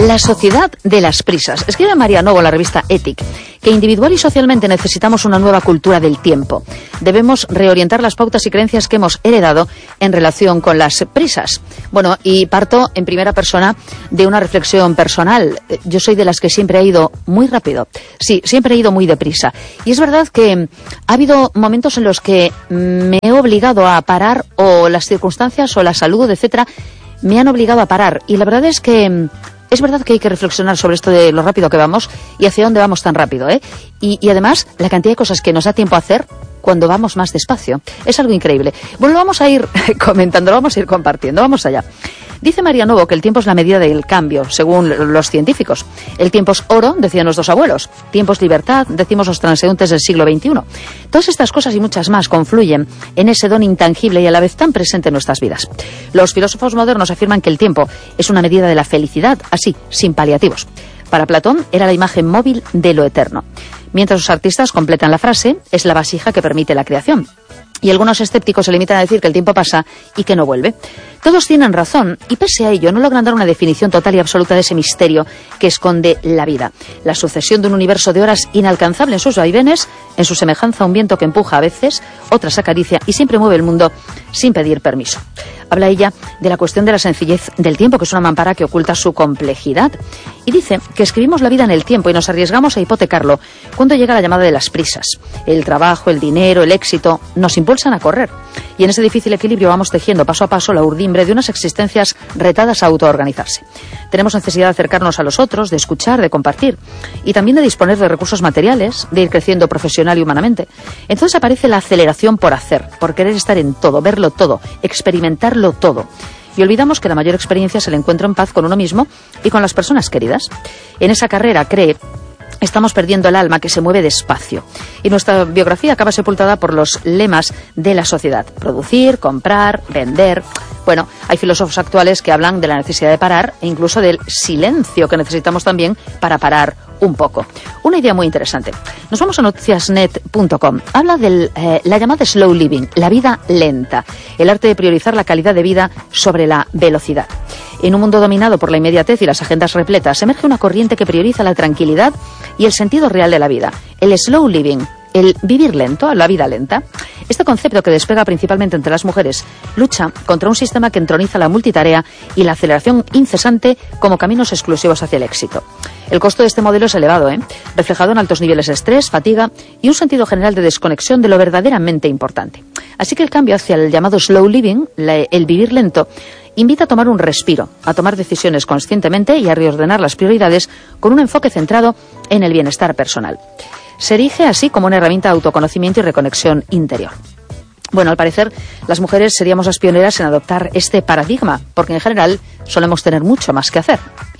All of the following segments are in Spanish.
La sociedad de las prisas. Escribe Maria Novo en la revista Ethic que individual y socialmente necesitamos una nueva cultura del tiempo. Debemos reorientar las pautas y creencias que hemos heredado en relación con las prisas. Bueno, y parto en primera persona de una reflexión personal. Yo soy de las que siempre he ido muy rápido. Sí, siempre he ido muy deprisa. Y es verdad que ha habido momentos en los que me he obligado a parar, o las circunstancias o la salud, etcétera, me han obligado a parar. Y la verdad es que es verdad que hay que reflexionar sobre esto de lo rápido que vamos y hacia dónde vamos tan rápido, ¿eh? Y además, la cantidad de cosas que nos da tiempo a hacer cuando vamos más despacio. Es algo increíble. Bueno, lo vamos a ir comentando, lo vamos a ir compartiendo. Vamos allá. Dice Maria Novo que el tiempo es la medida del cambio, según los científicos. El tiempo es oro, decían nuestros abuelos. Tiempo es libertad, decimos los transeúntes del siglo XXI. Todas estas cosas y muchas más confluyen en ese don intangible y a la vez tan presente en nuestras vidas. Los filósofos modernos afirman que el tiempo es una medida de la felicidad, así, sin paliativos. Para Platón era la imagen móvil de lo eterno. Mientras los artistas completan la frase, es la vasija que permite la creación. Y algunos escépticos se limitan a decir que el tiempo pasa y que no vuelve. Todos tienen razón, y pese a ello no logran dar una definición total y absoluta de ese misterio que esconde la vida. La sucesión de un universo de horas inalcanzable en sus vaivenes, en su semejanza a un viento que empuja a veces, otras acaricia y siempre mueve el mundo sin pedir permiso. Habla ella de la cuestión de la sencillez del tiempo, que es una mampara que oculta su complejidad. Y dice que escribimos la vida en el tiempo y nos arriesgamos a hipotecarlo cuando llega la llamada de las prisas. El trabajo, el dinero, el éxito nos impulsan a correr. Y en ese difícil equilibrio vamos tejiendo paso a paso la urdimbre de unas existencias retadas a autoorganizarse. Tenemos necesidad de acercarnos a los otros, de escuchar, de compartir. Y también de disponer de recursos materiales, de ir creciendo profesional y humanamente. Entonces aparece la aceleración por hacer, por querer estar en todo, verlo todo, experimentarlo todo. Y olvidamos que la mayor experiencia es el encuentro en paz con uno mismo y con las personas queridas. En esa carrera, cree, estamos perdiendo el alma que se mueve despacio. Y nuestra biografía acaba sepultada por los lemas de la sociedad. Producir, comprar, vender. Bueno, hay filósofos actuales que hablan de la necesidad de parar e incluso del silencio que necesitamos también para parar un poco. Una idea muy interesante. Nos vamos a noticiasnet.com. Habla de la llamada slow living, la vida lenta, el arte de priorizar la calidad de vida sobre la velocidad. En un mundo dominado por la inmediatez y las agendas repletas, emerge una corriente que prioriza la tranquilidad y el sentido real de la vida, el slow living, el vivir lento, la vida lenta. Este concepto, que despega principalmente entre las mujeres, lucha contra un sistema que entroniza la multitarea y la aceleración incesante como caminos exclusivos hacia el éxito. El costo de este modelo es elevado, reflejado en altos niveles de estrés, fatiga y un sentido general de desconexión de lo verdaderamente importante. Así que el cambio hacia el llamado slow living, el vivir lento, invita a tomar un respiro, a tomar decisiones conscientemente y a reordenar las prioridades con un enfoque centrado en el bienestar personal. Se erige así como una herramienta de autoconocimiento y reconexión interior. Bueno, al parecer, las mujeres seríamos las pioneras en adoptar este paradigma, porque en general solemos tener mucho más que hacer.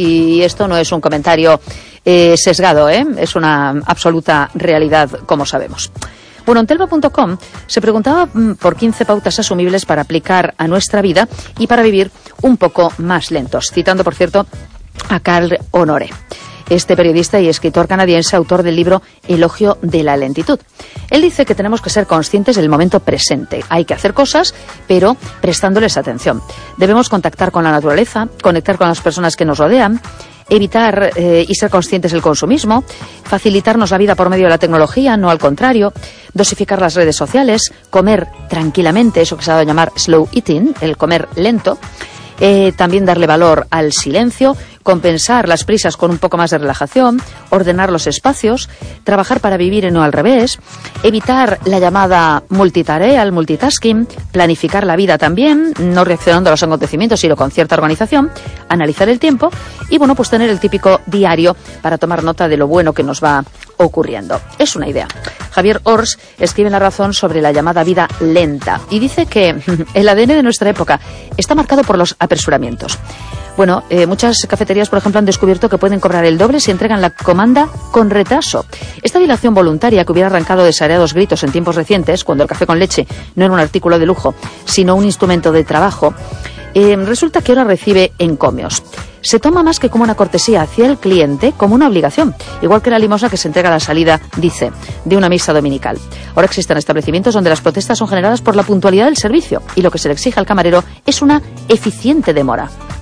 Y esto no es un comentario sesgado, es una absoluta realidad, como sabemos. Bueno, en telva.com se preguntaba por 15 pautas asumibles para aplicar a nuestra vida y para vivir un poco más lentos, citando, por cierto, a Carl Honore, este periodista y escritor canadiense, autor del libro Elogio de la lentitud. Él dice que tenemos que ser conscientes del momento presente. Hay que hacer cosas, pero prestándoles atención. Debemos contactar con la naturaleza, conectar con las personas que nos rodean, evitar y ser conscientes del consumismo, facilitarnos la vida por medio de la tecnología, no al contrario, dosificar las redes sociales, comer tranquilamente, eso que se ha dado a llamar slow eating, el comer lento, también darle valor al silencio, compensar las prisas con un poco más de relajación, ordenar los espacios, trabajar para vivir y no al revés, evitar la llamada multitarea, el multitasking, planificar la vida también, no reaccionando a los acontecimientos, sino con cierta organización, analizar el tiempo y, bueno, pues tener el típico diario para tomar nota de lo bueno que nos va ocurriendo. Es una idea. Javier Ors escribe en La Razón sobre la llamada vida lenta y dice que el ADN de nuestra época está marcado por los apresuramientos. Bueno, muchas cafeterías, por ejemplo, han descubierto que pueden cobrar el doble si entregan la comanda con retraso. Esta dilación voluntaria, que hubiera arrancado desairados gritos en tiempos recientes, cuando el café con leche no era un artículo de lujo, sino un instrumento de trabajo, resulta que ahora recibe encomios. Se toma más que como una cortesía hacia el cliente, como una obligación, igual que la limosna que se entrega a la salida, dice, de una misa dominical. Ahora existen establecimientos donde las protestas son generadas por la puntualidad del servicio y lo que se le exige al camarero es una eficiente demora.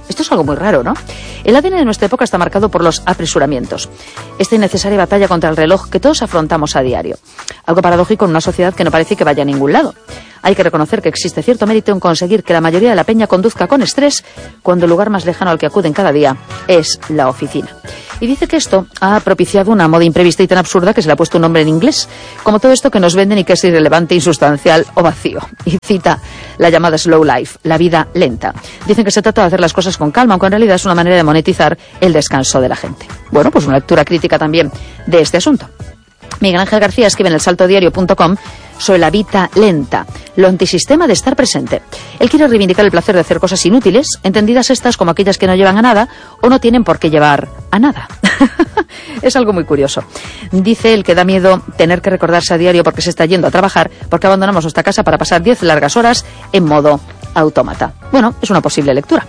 Esto es algo muy raro, ¿no? El ADN de nuestra época está marcado por los apresuramientos. Esta innecesaria batalla contra el reloj que todos afrontamos a diario. Algo paradójico en una sociedad que no parece que vaya a ningún lado. Hay que reconocer que existe cierto mérito en conseguir que la mayoría de la peña conduzca con estrés cuando el lugar más lejano al que acuden cada día es la oficina. Y dice que esto ha propiciado una moda imprevista y tan absurda que se le ha puesto un nombre en inglés, como todo esto que nos venden y que es irrelevante, insustancial o vacío. Y cita la llamada slow life, la vida lenta. Dicen que se trata de hacer las cosas con calma, aunque en realidad es una manera de monetizar el descanso de la gente. Bueno, pues una lectura crítica también de este asunto. Miguel Ángel García escribe en elsaltodiario.com sobre la vida lenta, lo antisistema de estar presente. Él quiere reivindicar el placer de hacer cosas inútiles, entendidas estas como aquellas que no llevan a nada o no tienen por qué llevar a nada. Es algo muy curioso. Dice él que da miedo tener que recordarse a diario porque se está yendo a trabajar, porque abandonamos nuestra casa para pasar 10 largas horas en modo autómata. Bueno, es una posible lectura.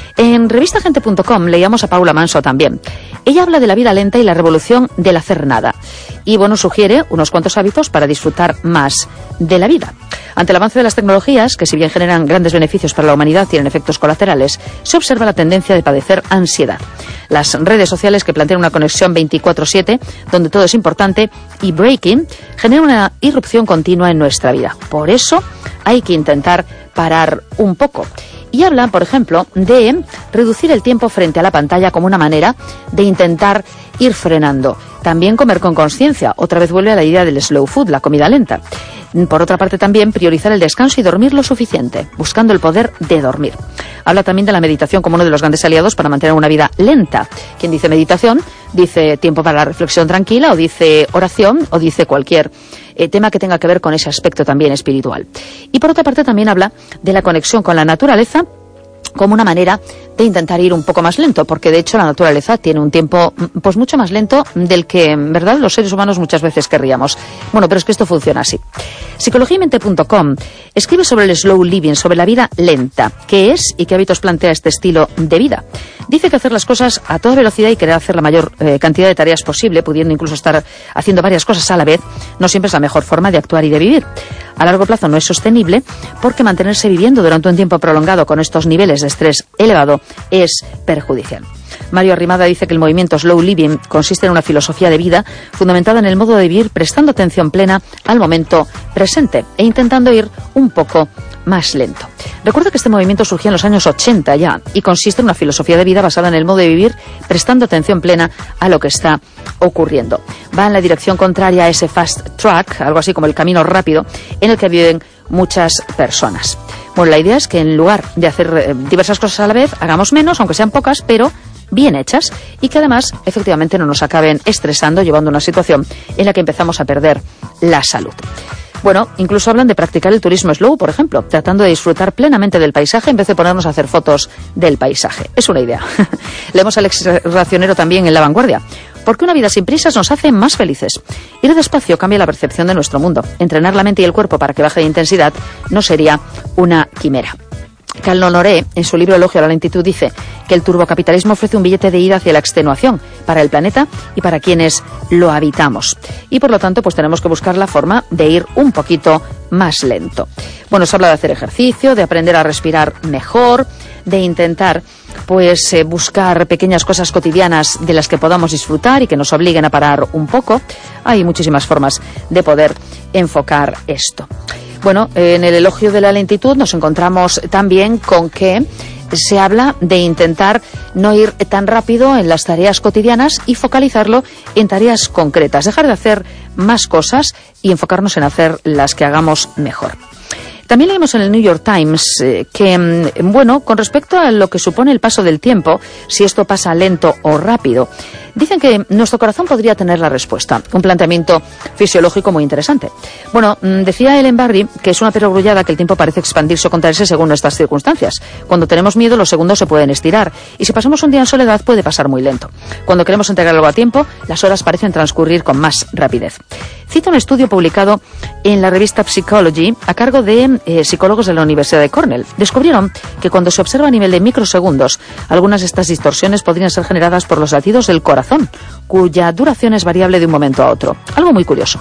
En revistagente.com leíamos a Paula Manso también. Ella habla de la vida lenta y la revolución del hacer nada. Y bueno, sugiere unos cuantos hábitos para disfrutar más de la vida. Ante el avance de las tecnologías, que si bien generan grandes beneficios para la humanidad, tienen efectos colaterales, se observa la tendencia de padecer ansiedad. Las redes sociales que plantean una conexión 24/7, donde todo es importante, y breaking, generan una irrupción continua en nuestra vida. Por eso hay que intentar parar un poco. Y habla, por ejemplo, de reducir el tiempo frente a la pantalla como una manera de intentar ir frenando. También comer con conciencia. Otra vez vuelve a la idea del slow food, la comida lenta. Por otra parte, también priorizar el descanso y dormir lo suficiente, buscando el poder de dormir. Habla también de la meditación como uno de los grandes aliados para mantener una vida lenta. Quien dice meditación, dice tiempo para la reflexión tranquila, o dice oración, o dice cualquier tema que tenga que ver con ese aspecto también espiritual. Y por otra parte también habla de la conexión con la naturaleza como una manera de intentar ir un poco más lento, porque de hecho la naturaleza tiene un tiempo pues mucho más lento del que en verdad los seres humanos muchas veces querríamos. Bueno, pero es que esto funciona así. Psicologiamente.com escribe sobre el slow living, sobre la vida lenta, qué es y qué hábitos plantea este estilo de vida. Dice que hacer las cosas a toda velocidad y querer hacer la mayor cantidad de tareas posible, pudiendo incluso estar haciendo varias cosas a la vez, no siempre es la mejor forma de actuar y de vivir. A largo plazo no es sostenible porque mantenerse viviendo durante un tiempo prolongado con estos niveles de estrés elevado es perjudicial. Mario Arrimada dice que el movimiento Slow Living consiste en una filosofía de vida fundamentada en el modo de vivir prestando atención plena al momento presente e intentando ir un poco más lento. Recuerda que este movimiento surgió en los años 80 ya y consiste en una filosofía de vida basada en el modo de vivir prestando atención plena a lo que está ocurriendo. Va en la dirección contraria a ese fast track, algo así como el camino rápido, en el que viven muchas personas. Bueno, la idea es que en lugar de hacer diversas cosas a la vez, hagamos menos, aunque sean pocas, pero bien hechas, y que además efectivamente no nos acaben estresando, llevando a una situación en la que empezamos a perder la salud. Bueno, incluso hablan de practicar el turismo slow, por ejemplo, tratando de disfrutar plenamente del paisaje en vez de ponernos a hacer fotos del paisaje. Es una idea. Leemos al ex racionero también en La Vanguardia. Porque una vida sin prisas nos hace más felices. Ir despacio cambia la percepción de nuestro mundo. Entrenar la mente y el cuerpo para que baje de intensidad no sería una quimera. Cal Honoré, en su libro Elogio a la lentitud, dice que el turbocapitalismo ofrece un billete de ida hacia la extenuación para el planeta y para quienes lo habitamos. Y por lo tanto, pues tenemos que buscar la forma de ir un poquito más lento. Bueno, se habla de hacer ejercicio, de aprender a respirar mejor, de intentar pues buscar pequeñas cosas cotidianas de las que podamos disfrutar y que nos obliguen a parar un poco. Hay muchísimas formas de poder enfocar esto. Bueno, en el elogio de la lentitud nos encontramos también con que se habla de intentar no ir tan rápido en las tareas cotidianas y focalizarlo en tareas concretas, dejar de hacer más cosas y enfocarnos en hacer las que hagamos mejor. También leímos en el New York Times que, bueno, con respecto a lo que supone el paso del tiempo, si esto pasa lento o rápido, dicen que nuestro corazón podría tener la respuesta. Un planteamiento fisiológico muy interesante. Bueno, decía Ellen Barry que es una perogrullada que el tiempo parece expandirse o contraerse según nuestras circunstancias. Cuando tenemos miedo, los segundos se pueden estirar. Y si pasamos un día en soledad, puede pasar muy lento. Cuando queremos entregar algo a tiempo, las horas parecen transcurrir con más rapidez. Cita un estudio publicado en la revista Psychology a cargo de psicólogos de la Universidad de Cornell. Descubrieron que cuando se observa a nivel de microsegundos, algunas de estas distorsiones podrían ser generadas por los latidos del corazón, cuya duración es variable de un momento a otro. Algo muy curioso.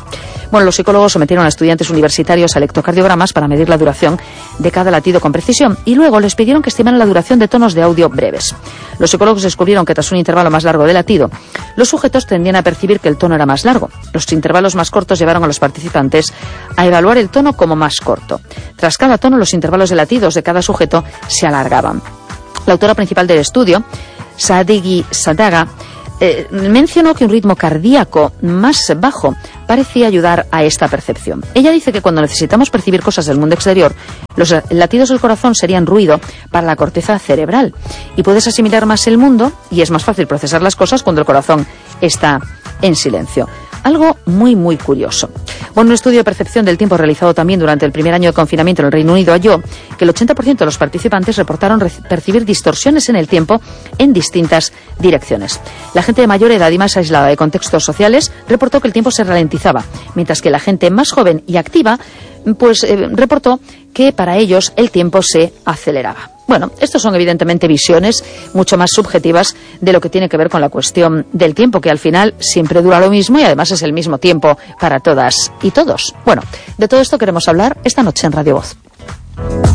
Bueno, los psicólogos sometieron a estudiantes universitarios a electrocardiogramas para medir la duración de cada latido con precisión y luego les pidieron que estimaran la duración de tonos de audio breves. Los psicólogos descubrieron que tras un intervalo más largo de latido, los sujetos tendían a percibir que el tono era más largo. Los intervalos más cortos llevaron a los participantes a evaluar el tono como más corto. Tras cada tono, los intervalos de latidos de cada sujeto se alargaban. La autora principal del estudio, Sadeghi Sadaga, mencionó que un ritmo cardíaco más bajo parecía ayudar a esta percepción. Ella dice que cuando necesitamos percibir cosas del mundo exterior, los latidos del corazón serían ruido para la corteza cerebral y puedes asimilar más el mundo y es más fácil procesar las cosas cuando el corazón está en silencio. Algo muy, muy curioso. Bueno, un estudio de percepción del tiempo realizado también durante el primer año de confinamiento en el Reino Unido halló que el 80% de los participantes reportaron percibir distorsiones en el tiempo en distintas direcciones. La gente de mayor edad y más aislada de contextos sociales reportó que el tiempo se ralentizaba, mientras que la gente más joven y activa reportó que para ellos el tiempo se aceleraba. Bueno, estos son evidentemente visiones mucho más subjetivas de lo que tiene que ver con la cuestión del tiempo, que al final siempre dura lo mismo y además es el mismo tiempo para todas y todos. Bueno, de todo esto queremos hablar esta noche en Radio Voz.